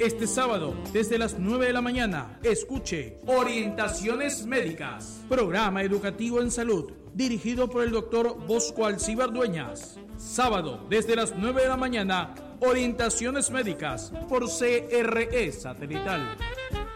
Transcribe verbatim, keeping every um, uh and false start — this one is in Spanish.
Este sábado, desde las nueve de la mañana, escuche Orientaciones Médicas, programa educativo en salud, dirigido por el doctor Bosco Alcíbar Dueñas. Sábado, desde las nueve de la mañana, Orientaciones Médicas, por C R E Satelital.